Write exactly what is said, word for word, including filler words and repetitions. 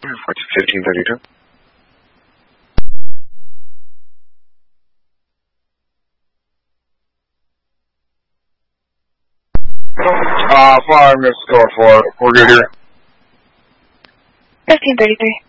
What's fifteen thirty-two? Uh, fire, Miss Score four. We're good here. fifteen thirty-three.